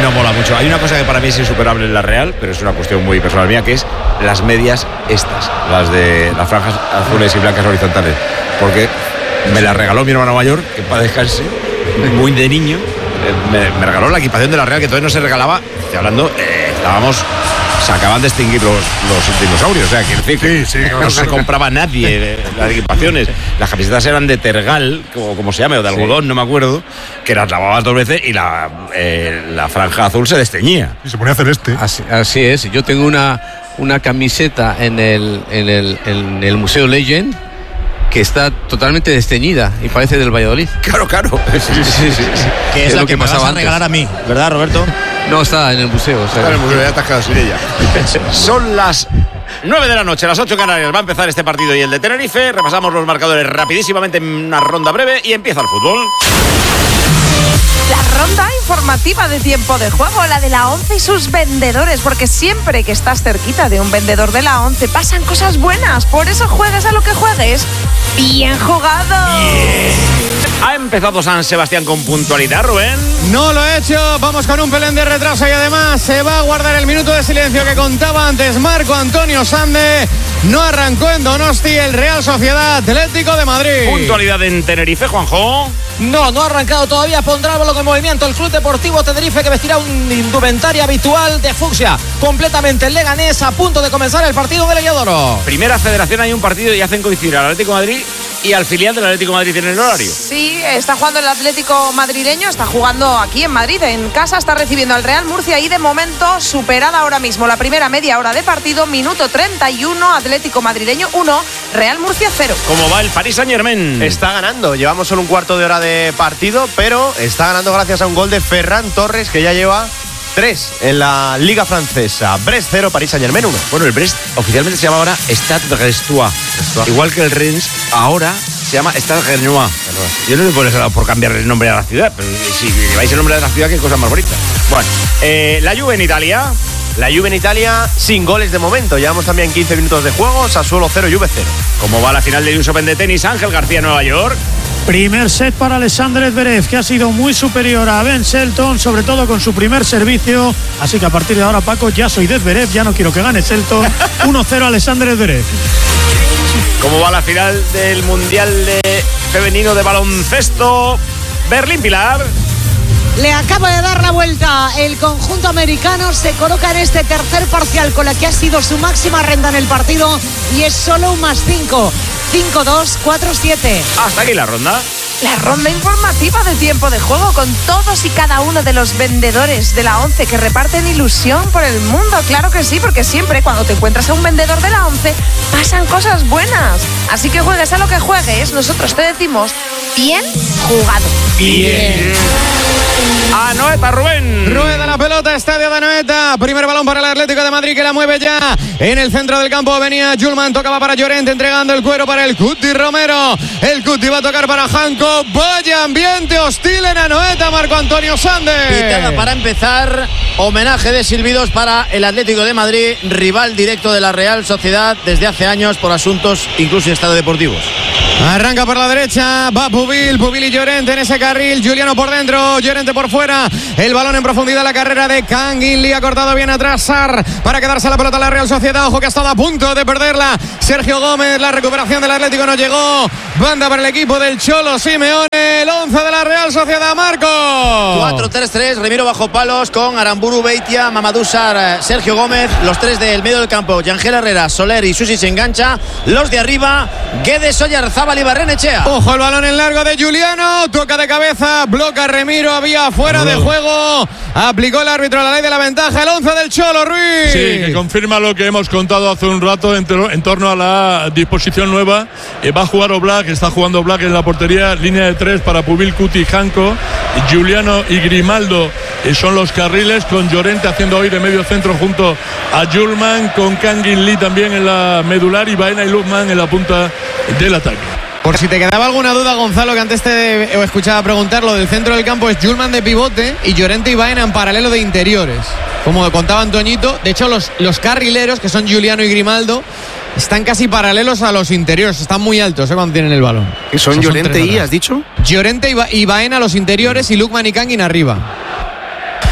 no mola mucho. Hay una cosa que para mí es insuperable en la Real, pero es una cuestión muy personal mía, que es las medias estas, las de las franjas azules y blancas horizontales, porque me las regaló mi hermano mayor, que para descanse, muy de niño, me regaló la equipación de la Real, que todavía no se regalaba. Estoy hablando, se acaban de extinguir los dinosaurios, o sea, quiero decir que no se compraba nadie las equipaciones. Las camisetas eran de tergal, como se llame, o de algodón, no me acuerdo, que las lavabas 2 veces y la franja azul se desteñía. Y se ponía celeste. Así es. Yo tengo una camiseta en el Museo Legend que está totalmente desteñida y parece del Valladolid. Claro. Sí. Que es la que me vas a regalar a mí, ¿verdad, Roberto? No, está en el museo. O sea, está en el museo, ya estás quedado sin ella. Son las 9 de la noche, las 8 en Canarias. Va a empezar este partido y el de Tenerife. Repasamos los marcadores rapidísimamente en una ronda breve y empieza el fútbol. La ronda informativa de tiempo de juego, la de la ONCE y sus vendedores, porque siempre que estás cerquita de un vendedor de la ONCE pasan cosas buenas, por eso juegues a lo que juegues. ¡Bien jugado! Ha empezado San Sebastián con puntualidad, Rubén. No lo he hecho, vamos con un pelín de retraso y además se va a guardar el minuto de silencio que contaba antes Marco Antonio Sande. No arrancó en Donosti el Real Sociedad Atlético de Madrid. Puntualidad en Tenerife, Juanjo. No ha arrancado todavía. Pondrá el balón en movimiento el Club Deportivo Tenerife, que vestirá un indumentaria habitual de fucsia. Completamente el Leganés, a punto de comenzar el partido en el Heliodoro. Primera Federación, hay un partido y hacen coincidir al Atlético de Madrid y al filial del Atlético de Madrid en el horario. Sí, está jugando el Atlético madrileño, está jugando aquí en Madrid, en casa, está recibiendo al Real Murcia y de momento superada ahora mismo la primera media hora de partido, minuto 31, Atlético madrileño 1, Real Murcia 0. ¿Cómo va el Paris Saint-Germain? Está ganando, llevamos solo un cuarto de hora de partido, pero está ganando gracias a un gol de Ferran Torres, que ya lleva 3 en la Liga Francesa. Brest 0, Paris Saint-Germain 1. Bueno, el Brest oficialmente se llama ahora Stade Brestois. Igual que el Rennes, ahora se llama Stade Rennais. Yo no sé por cambiarle el nombre a la ciudad, pero si lleváis el nombre de la ciudad, qué cosa más bonita. Bueno, la Juve en Italia. La Juve en Italia sin goles de momento. Llevamos también 15 minutos de juego. Sassuolo 0, Juve 0. ¿Cómo va la final del US Open de tenis? Ángel García, Nueva York. Primer set para Alexander Zverev, que ha sido muy superior a Ben Shelton, sobre todo con su primer servicio. Así que a partir de ahora, Paco, ya soy de Zverev, ya no quiero que gane Shelton. 1-0 Alexander Zverev. ¿Cómo va la final del Mundial Femenino de Baloncesto? Berlín, Pilar. Le acaba de dar la vuelta. El conjunto americano se coloca en este tercer parcial con la que ha sido su máxima renta en el partido y es solo un +5. 5-2, 4-7. Hasta aquí la ronda. La ronda informativa de tiempo de juego con todos y cada uno de los vendedores de la ONCE que reparten ilusión por el mundo. Claro que sí, porque siempre cuando te encuentras a un vendedor de la ONCE pasan cosas buenas. Así que juegues a lo que juegues, nosotros te decimos bien jugado. Bien. Anoeta, Rubén. Rueda la pelota, estadio de Anoeta. Primer balón para el Atlético de Madrid, que la mueve ya. En el centro del campo venía Julman, tocaba para Llorente, entregando el cuero para el Cuti Romero. El Cuti va a tocar para Janko. Vaya ambiente hostil en Anoeta, Marco Antonio Sande. Pitada para empezar, homenaje de silbidos para el Atlético de Madrid, rival directo de la Real Sociedad desde hace años por asuntos incluso extradeportivos. Arranca por la derecha, va Pubil y Llorente en ese carril, Juliano por dentro, Llorente por fuera, el balón en profundidad, la carrera de Kangin Lee, ha cortado bien atrás Sar para quedarse la pelota a la Real Sociedad, ojo que ha estado a punto de perderla, Sergio Gómez, la recuperación del Atlético no llegó, banda para el equipo del Cholo Simeone, el 11 de la Real Sociedad, Marco. 4-3-3, Remiro bajo palos con Aramburu, Beitia, Mamadou Sarr, Sergio Gómez, los 3 del medio del campo, Yangel Herrera, Soler y Susi se engancha, los de arriba, Guedes, Oyarzábal y Barrenechea. Ojo el balón en largo de Juliano, toca de cabeza, bloca Remiro, había fuera de juego, aplicó el árbitro la ley de la ventaja, el 11 del Cholo, Ruiz. Sí, que confirma lo que hemos contado hace un rato en torno a la disposición nueva. Va a jugar Oblak, está jugando Oblak en la portería, línea de 3 para Pubil, Cuti y Janko. Juliano y Grimaldo son los carriles, con Llorente haciendo hoy de medio centro junto a Julman, con Kangin Lee también en la medular y Baena y Lukman en la punta del ataque. Por si te quedaba alguna duda, Gonzalo, que antes te escuchaba preguntar, lo del centro del campo es Julman de pivote y Llorente y Baena en paralelo de interiores. Como contaba Antoñito, de hecho los carrileros, que son Juliano y Grimaldo, están casi paralelos a los interiores, están muy altos cuando tienen el balón. ¿Y son Llorente y, has dicho? Llorente y Baena los interiores y Lukman y Kangin arriba.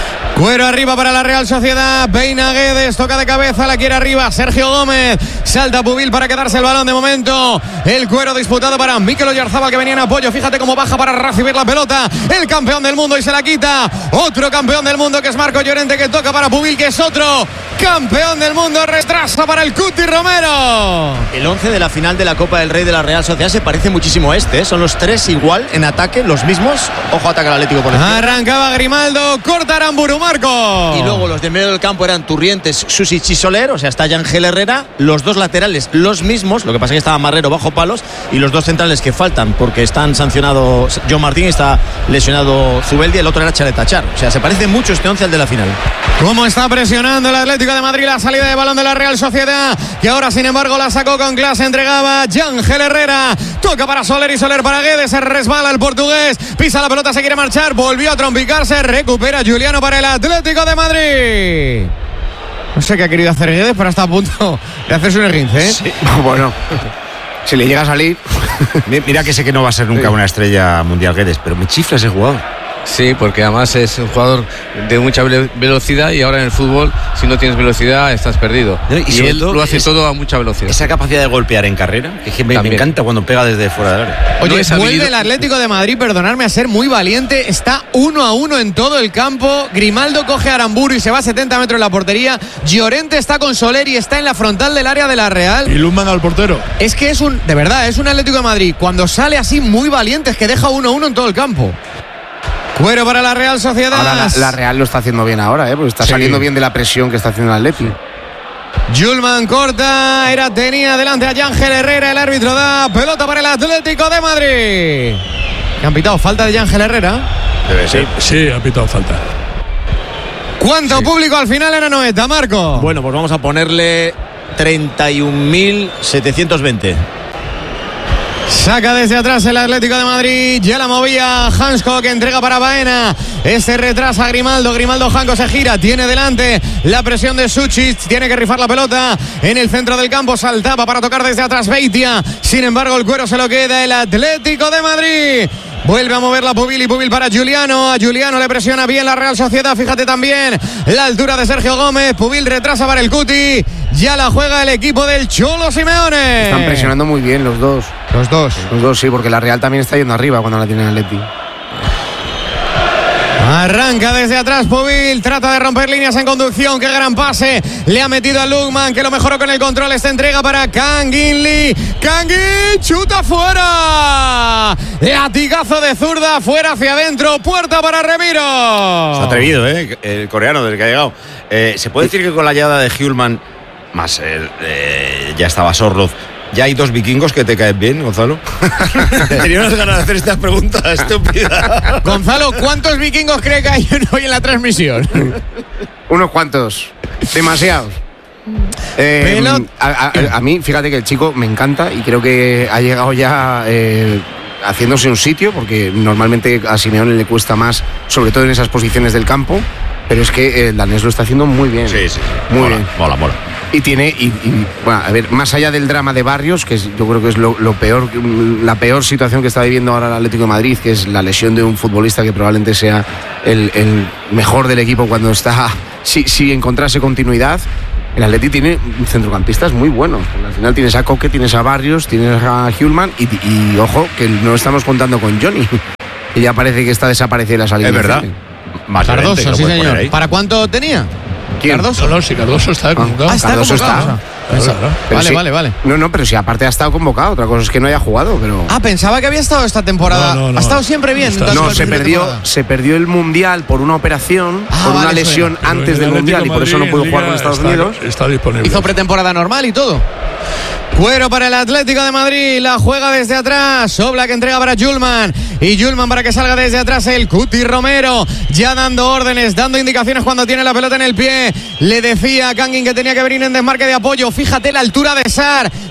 Cuero arriba para la Real Sociedad. Peina Guedes, toca de cabeza, la quiere arriba Sergio Gómez. Salta Pubil para quedarse el balón de momento. El Cuero disputado para Mikel Oyarzabal, que venía en apoyo. Fíjate cómo baja para recibir la pelota. El campeón del mundo y se la quita. Otro campeón del mundo que es Marco Llorente, que toca para Pubil, que es otro campeón del mundo. Retrasa para el Cuti Romero. El 11 de la final de la Copa del Rey de la Real Sociedad se parece muchísimo a este. Son los tres igual en ataque, los mismos. Ojo, ataca el Atlético por encima. Arrancaba Grimaldo, corta Aramburu, Marco. Y luego los de medio del campo eran Turrientes, Susic y Soler. O sea, está Ángel Herrera. Los dos laterales, los mismos. Lo que pasa es que estaba Marrero bajo palos. Y los dos centrales que faltan, porque están sancionados John Martín y está lesionado Zubeldia. El otro era Chaletachar. O sea, se parece mucho este 11 al de la final. ¿Cómo está presionando el Atlético de Madrid la salida de balón de la Real Sociedad? Que ahora, sin embargo, la sacó con clase. Entregaba Ángel Herrera. Toca para Soler y Soler para Guedes. Se resbala el portugués. Pisa la pelota, se quiere marchar. Volvió a trompicarse. Recupera Juliano para el Atlético de Madrid. No sé qué ha querido hacer Guedes, pero está a punto de hacerse un esguince, ¿eh? Sí. Bueno, si le llega a salir. Mira que sé que no va a ser nunca una estrella mundial Guedes, pero me chifla ese jugador. Sí, porque además es un jugador de mucha velocidad y ahora en el fútbol, si no tienes velocidad, estás perdido. Y él lo hace todo a mucha velocidad. Esa capacidad de golpear en carrera, que es que me encanta cuando pega desde fuera del área. Oye, vuelve el Atlético de Madrid, perdonadme, a ser muy valiente. Está 1-1 en todo el campo. Grimaldo coge a Aramburu y se va a 70 metros en la portería. Llorente está con Soler y está en la frontal del área de la Real. Y Lundman al portero. Es que de verdad, es un Atlético de Madrid. Cuando sale así muy valiente, es que deja 1-1 en todo el campo. Cuero para la Real Sociedad. Ahora la Real lo está haciendo bien ahora, porque está saliendo bien de la presión que está haciendo el Atleti. Julman corta, tenía delante a Ángel Herrera. El árbitro da pelota para el Atlético de Madrid. ¿Qué han pitado? ¿Falta de Ángel Herrera? Debe ser. Sí, ha pitado falta. ¿Cuánto público al final en Anoeta, Marco? Bueno, pues vamos a ponerle 31.720. Saca desde atrás el Atlético de Madrid. Ya la movía Hansko, que entrega para Baena. Este retrasa a Grimaldo. Hanko se gira. Tiene delante la presión de Susic. Tiene que rifar la pelota en el centro del campo. Saltaba para tocar desde atrás Beitia. Sin embargo, el Cuero se lo queda el Atlético de Madrid. Vuelve a mover la Pubil y Pubil para Juliano. A Juliano le presiona bien la Real Sociedad. Fíjate también la altura de Sergio Gómez. Pubil retrasa para el Cuti. Ya la juega el equipo del Cholo Simeone. Están presionando muy bien los dos. Los dos, sí, porque la Real también está yendo arriba cuando la tiene el Atleti. Arranca desde atrás Pubil, trata de romper líneas en conducción. Qué gran pase le ha metido a Lundman, que lo mejoró con el control. Esta entrega para Kang In Lee. Kang In, chuta fuera. Latigazo de zurda, fuera hacia adentro. Puerta para Remiro. Está atrevido, el coreano desde que ha llegado. ¿Se puede decir que con la llegada de Hjulman, más ya estaba Sorloz, ya hay dos vikingos que te caen bien, Gonzalo? Tenía unas ganas de hacer esta pregunta estúpida. Gonzalo, ¿cuántos vikingos cree que hay hoy en la transmisión? Unos cuantos. Demasiados. A mí, fíjate que el chico me encanta y creo que ha llegado ya haciéndose un sitio, porque normalmente a Simeone le cuesta más, sobre todo en esas posiciones del campo. Pero es que el danés lo está haciendo muy bien. Sí. Muy bien. Mola. Y tiene, bueno, a ver, más allá del drama de Barrios, que yo creo que es lo peor, la peor situación que está viviendo ahora el Atlético de Madrid, que es la lesión de un futbolista que probablemente sea el mejor del equipo cuando está, si encontrase continuidad. El Atleti tiene centrocampistas muy buenos. Al final tienes a Coque, tienes a Barrios, tienes a Hjulman y ojo, que no estamos contando con Johnny. Y ya parece que está desaparecida la salida. Es verdad. Más Cardoso, sí señor. ¿Para cuánto tenía? ¿Quién? Cardoso. No, sí, Cardoso está convocado. Está Cardoso convocado. Vale. No, pero si aparte ha estado convocado. Otra cosa es que no haya jugado, pero... Pensaba que había estado esta temporada. No. Ha estado siempre bien. Se perdió el Mundial por una operación, por una lesión antes del Mundial, y por eso no pudo jugar con Estados Unidos. Está disponible. Hizo pretemporada normal y todo. Cuero para el Atlético de Madrid. La juega desde atrás. Oblak entrega para Julman. Y Julman para que salga desde atrás el Cuti Romero. Ya dando órdenes, dando indicaciones cuando tiene la pelota en el pie. Le decía a Kangin que tenía que venir en desmarque de apoyo. Fíjate la altura de Sar.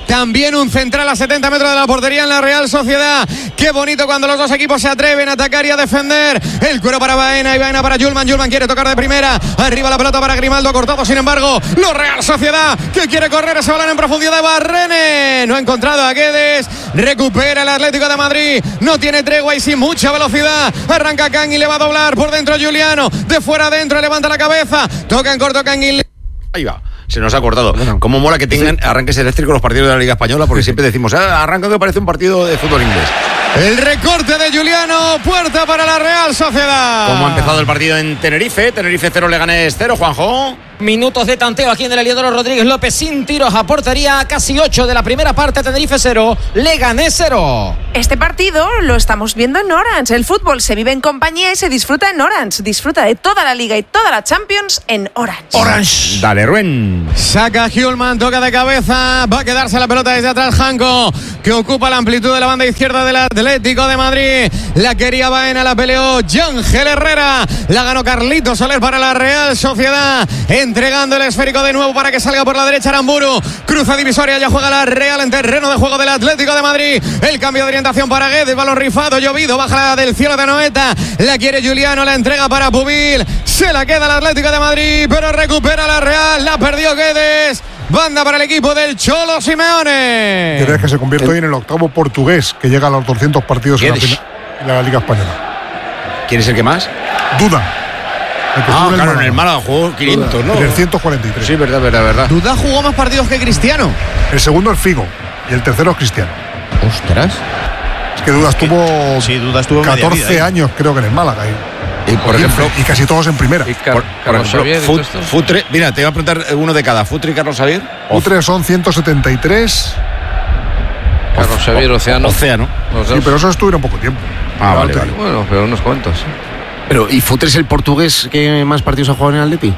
También un central a 70 metros de la portería en la Real Sociedad. Qué bonito cuando los dos equipos se atreven a atacar y a defender. El cuero para Baena y Baena para Yulman. Yulman quiere tocar de primera. Arriba la pelota para Grimaldo, cortado sin embargo. La Real Sociedad que quiere correr ese balón en profundidad de Barrene. No ha encontrado a Guedes. Recupera el Atlético de Madrid. No tiene tregua y sin mucha velocidad. Arranca Kangin, le va a doblar por dentro Juliano. De fuera adentro, levanta la cabeza. Toca en corto Kangin. Ahí va. Se nos ha cortado. Cómo mola que tengan arranques eléctricos los partidos de la Liga Española, porque siempre decimos, arranca que parece un partido de fútbol inglés. El recorte de Juliano, puerta para la Real Sociedad. ¿Cómo ha empezado el partido en Tenerife? Tenerife 0, Leganés 0, Juanjo. Minutos de tanteo aquí en el Heliodoro Rodríguez López sin tiros a portería, casi 8 de la primera parte, Tenerife 0, Leganés 0. Este partido lo estamos viendo en Orange. El fútbol se vive en compañía y se disfruta en Orange. Disfruta de toda la Liga y toda la Champions en Orange. Orange. Dale, Ruen. Saca Hjulman, toca de cabeza. Va a quedarse la pelota desde atrás Janko, que ocupa la amplitud de la banda izquierda del Atlético de Madrid. La quería Baena, la peleó Yángel Herrera. La ganó Carlito Soler para la Real Sociedad. Entregando el esférico de nuevo para que salga por la derecha Aramburu. Cruza divisoria, ya juega la Real en terreno de juego del Atlético de Madrid. El cambio de orientación para Guedes, balón rifado, llovido, baja del cielo de Anoeta. La quiere Juliano, la entrega para Pubil. Se la queda el Atlético de Madrid, pero recupera la Real. La perdió Guedes. Banda para el equipo del Cholo Simeone. ¿Crees que se convierte hoy en el octavo portugués que llega a los 200 partidos en la Liga Española? ¿Quién es el que más? Duda. Claro, en el Málaga jugó 500, ¿no? 343. Sí, verdad. Duda jugó más partidos que Cristiano. El segundo es Figo y el tercero es Cristiano. Ostras. Es que Duda estuvo 14 años, creo que en el Málaga. Y por ejemplo, y casi todos en primera. Por ejemplo, Futre, mira, te voy a preguntar uno de cada. Futre y Carlos Xavier. Futre son 173. Carlos Xavier, Océano. Sí, pero eso estuvieron poco tiempo. Vale. Bueno, pero unos cuantos. Pero, ¿y Futre es el portugués que más partidos ha jugado en el Atleti?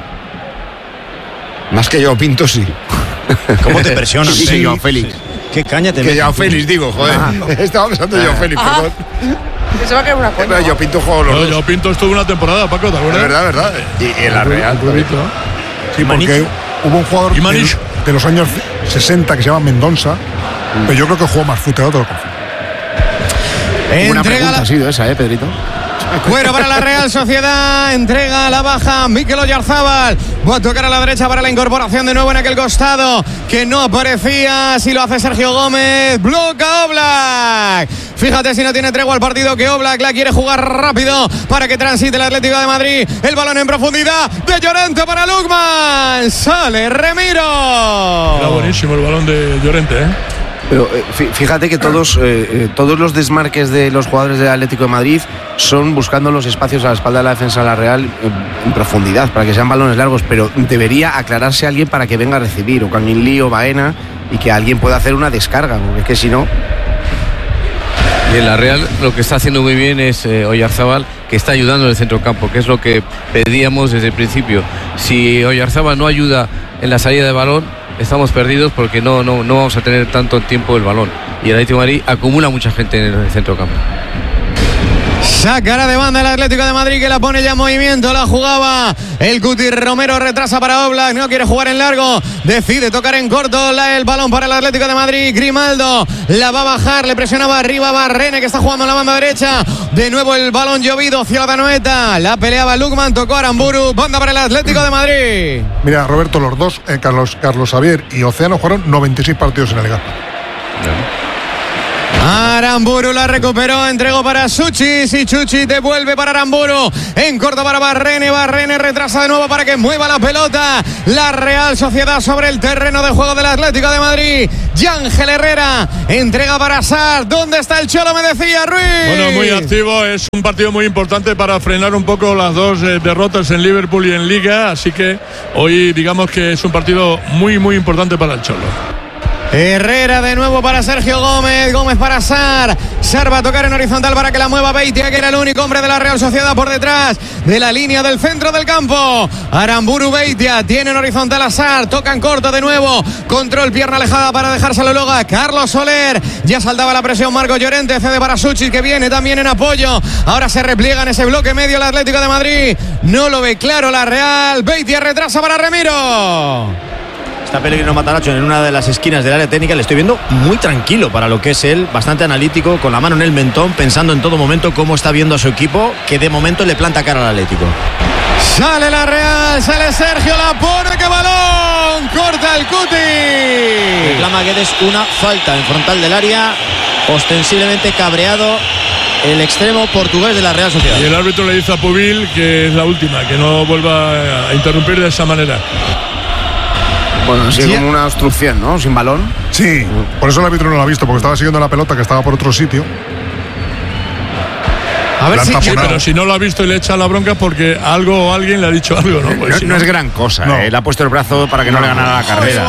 Más que yo, Pinto, sí. ¿Cómo te presionas? Sí, Joao Félix. Qué caña te Que Joao Félix, digo, joder. Estaba pensando en Joao Félix, perdón. Se va a quedar una cosa. Yo Pinto jugó los dos. Yo Pinto estuvo una temporada, Paco, ¿te acuerdas? Verdad. Y en la Real. Sí, porque hubo un jugador de los años 60 que se llama Mendonça, pero yo creo que jugó más Futre, te lo confío. Una pregunta ha sido esa, Pedrito. Cuero para la Real Sociedad, entrega la baja Mikel Oyarzábal. Va a tocar a la derecha para la incorporación de nuevo en aquel costado que no aparecía. Si lo hace Sergio Gómez, bloca Oblak. Fíjate si no tiene tregua el partido, que Oblak la quiere jugar rápido para que transite el Atlético de Madrid. El balón en profundidad de Llorente para Lukman. Sale Remiro. Era buenísimo el balón de Llorente, Pero fíjate que todos los desmarques de los jugadores del Atlético de Madrid son buscando los espacios a la espalda de la defensa de la Real en profundidad, para que sean balones largos, pero debería aclararse alguien para que venga a recibir, o Kangin Lee o Baena, y que alguien pueda hacer una descarga, porque es que si no... Y en la Real lo que está haciendo muy bien es Oyarzábal, que está ayudando en el centrocampo, que es lo que pedíamos desde el principio. Si Oyarzábal no ayuda en la salida de balón, estamos perdidos porque no vamos a tener tanto tiempo el balón. Y el Atlético de Madrid acumula mucha gente en el centrocampo. Sacará de banda el Atlético de Madrid, que la pone ya en movimiento. La jugaba el Cuti Romero, retrasa para Oblak, no quiere jugar en largo, decide tocar en corto el balón para el Atlético de Madrid. Grimaldo la va a bajar, le presionaba arriba Barrene, que está jugando en la banda derecha. De nuevo el balón llovido hacia la Anoeta, la peleaba Lukman, tocó Aramburu, banda para el Atlético de Madrid. Mira, Roberto, los dos, Carlos Xavier y Océano, jugaron 96 partidos en la Liga. Aramburu la recuperó, entregó para Suchis y Chuchi devuelve para Aramburu. En corto para Barrene, Barrene retrasa de nuevo para que mueva la pelota. La Real Sociedad sobre el terreno de juego del Atlético de Madrid. Yángel Herrera entrega para Sar. ¿Dónde está el Cholo? Me decía Ruiz. Bueno, muy activo, es un partido muy importante para frenar un poco las dos derrotas en Liverpool y en Liga, así que hoy digamos que es un partido muy importante para el Cholo. Herrera de nuevo para Sergio Gómez, Gómez para Sar. Sar va a tocar en horizontal para que la mueva Beitia, que era el único hombre de la Real Sociedad por detrás de la línea del centro del campo. Aramburu, Beitia, tiene en horizontal a Sar, toca en corto de nuevo, control, pierna alejada para dejárselo luego a Carlos Soler. Ya saltaba la presión Marco Llorente, cede para Suchis, que viene también en apoyo. Ahora se repliega en ese bloque medio el Atlético de Madrid, no lo ve claro la Real. Beitia retrasa para Remiro. Está Pellegrino Matarazzo en una de las esquinas del área técnica. Le estoy viendo muy tranquilo para lo que es él, bastante analítico, con la mano en el mentón, pensando en todo momento cómo está viendo a su equipo, que de momento le planta cara al Atlético. Sale la Real, sale Sergio, la pone, que balón, corta el Cuti. Reclama Guedes una falta en frontal del área, ostensiblemente cabreado el extremo portugués de la Real Sociedad. Y el árbitro le dice a Pubil que es la última, que no vuelva a interrumpir de esa manera. Bueno, así como una obstrucción, ¿no? Sin balón. Sí, por eso el árbitro no lo ha visto, porque estaba siguiendo la pelota que estaba por otro sitio. A ver si... Sí, pero si no lo ha visto y le echa la bronca porque algo o alguien le ha dicho algo, ¿no? Pues no es gran cosa, No. Le ha puesto el brazo para que no le ganara la carrera.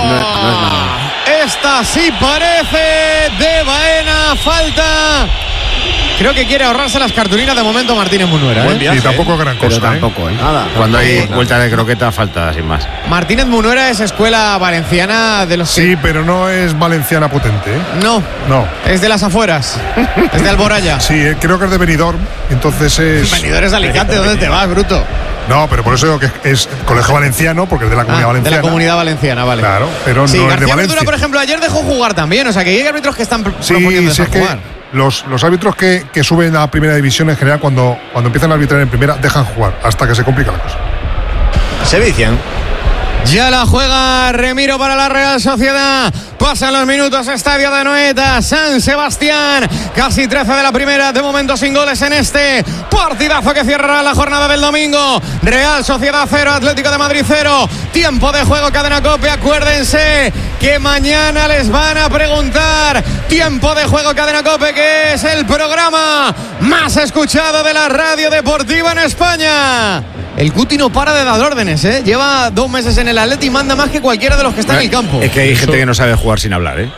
Esta sí parece de Baena, falta. Creo que quiere ahorrarse las cartulinas de momento Martínez Munuera. Buen viaje, Y tampoco es gran cosa. Pero tampoco, Nada. Cuando hay vuelta de croqueta, falta sin más. Martínez Munuera es escuela valenciana de los... Sí, pero no es valenciana potente, ¿eh? No, No. es de las afueras. Es de Alboraya. Sí, creo que es de Benidorm, entonces es... Venidores de Alicante, ¿dónde te vas, bruto? No, pero por eso digo que es colegio valenciano, porque es de la comunidad De valenciana. la comunidad valenciana, vale. Claro, pero Sí, no es de García Valencia. Ventura, por ejemplo, ayer dejó jugar también. O sea, que hay árbitros que están Sí, proponiendo sí, dejar es que jugar. los árbitros que suben a primera división en general, cuando empiezan a arbitrar en primera, dejan jugar hasta que se complica la cosa. Sevilla. Ya la juega Remiro para la Real Sociedad. Pasan los minutos, estadio de Anoeta, San Sebastián. Casi 13 de la primera, de momento sin goles en este partidazo que cierra la jornada del domingo. Real Sociedad 0, Atlético de Madrid 0. Tiempo de juego, Cadena COPE. Acuérdense que mañana les van a preguntar. Tiempo de juego, Cadena COPE, que es el programa más escuchado de la radio deportiva en España. El Cuti no para de dar órdenes, ¿eh? Lleva 2 meses en el Atleti y manda más que cualquiera de los que está en el campo. Es que hay gente que no sabe jugar sin hablar, ¿eh?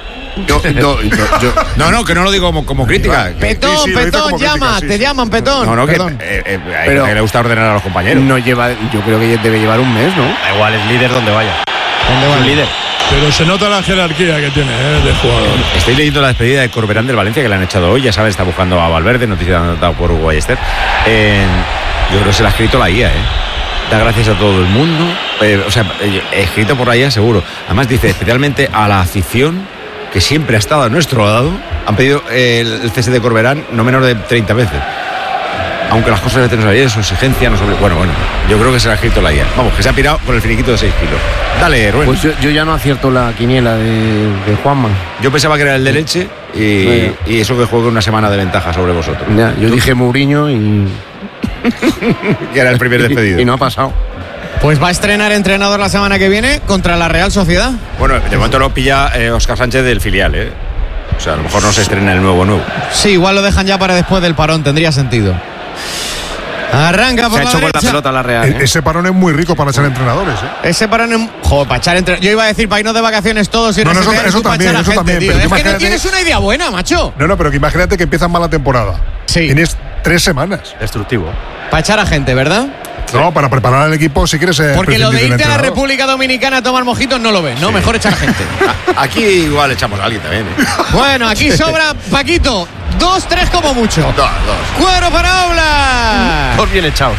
No, que no lo digo como crítica. Petón, Sí, lo dice Petón, como llama, crítica, sí, te sí. llaman, Petón. No, Perdón. pero que le gusta ordenar a los compañeros. No lleva, yo creo que debe llevar un mes, ¿no? Da igual, es líder donde vaya. ¿Dónde va el líder? Pero se nota la jerarquía que tiene de jugador. Estoy leyendo la despedida de Corberán del Valencia, que le han echado hoy. Ya sabes, está buscando a Valverde, noticia dada por Hugo Ballester. Yo creo que se la ha escrito la guía, Da gracias a todo el mundo. Escrito por la guía, seguro. Además dice, especialmente a la afición, que siempre ha estado a nuestro lado. Han pedido el cese de Corberán no menos de 30 veces. Aunque las cosas de tener su exigencia no sobre... Bueno, yo creo que se la ha escrito la guía. Vamos, que se ha pirado con el finiquito de 6 kilos. Dale, Rubén. Pues yo ya no acierto la quiniela de Juanma. Yo pensaba que era el de Leche y eso que juega una semana de ventaja sobre vosotros. Ya, yo dije Mourinho y... que era el primer despedido. Y no ha pasado. Pues va a estrenar entrenador la semana que viene contra la Real Sociedad. Bueno, de momento lo pilla Óscar Sánchez del filial, O sea, a lo mejor no se estrena el nuevo. Sí, igual lo dejan ya para después del parón, tendría sentido. Arranca por Se ha la hecho con la derecha. pelota la Real. Ese parón es muy rico para echar entrenadores, Ese parón es... Joder, para echar entre... Yo iba a decir para irnos de vacaciones todos y No, eso también, para echar a eso gente, también, tío. pero Es que no imagínate- tienes una idea buena, macho. No, pero que imagínate que empiezan mal la temporada. Sí. Tienes 3 semanas. Destructivo. Para echar a gente, ¿verdad? No, para preparar al equipo si quieres. Porque lo de prescindir del irte a la entrenador. República Dominicana a tomar mojitos no lo ves, ¿no? Mejor echar gente. Aquí igual echamos a alguien también. Bueno, aquí sobra Paquito. 2, 3 como mucho. 2. Cuero para Oblak. Todos bien echados.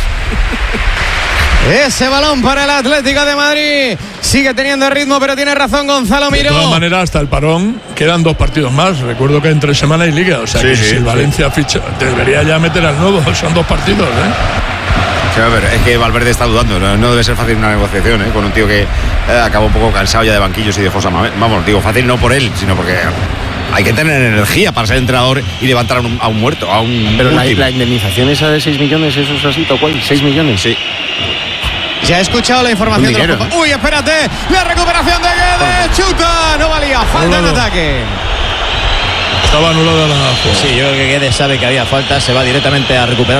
Ese balón para el Atlético de Madrid. Sigue teniendo ritmo, pero tiene razón Gonzalo De todas Miró. maneras, hasta el parón quedan 2 partidos más. Recuerdo que entre semana y liga. O sea, que si el Valencia ficha, debería ya meter al nuevo. Son 2 partidos, Sí, a ver, es que Valverde está dudando. No debe ser fácil una negociación, con un tío que acabó un poco cansado ya de banquillos y de José Manuel. Vamos, digo, fácil no por él, sino porque hay que tener energía para ser entrenador y levantar a un muerto, a un Pero la último. indemnización esa de 6 millones, eso es así, tal cual. 6 millones. Sí. Ya he escuchado la información de los... Uy, espérate. La recuperación de Guedes. Chuta. No valía. Falta en ataque. Estaba anulada la jugada. Sí, yo creo que Guedes sabe que había falta. Se va directamente a recuperar